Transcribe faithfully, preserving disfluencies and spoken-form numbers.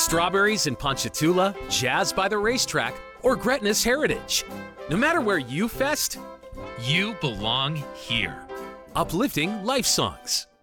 Strawberries in Ponchatoula, jazz by the racetrack, or Gretna's heritage. No matter where you fest, You belong here. uplifting life songs.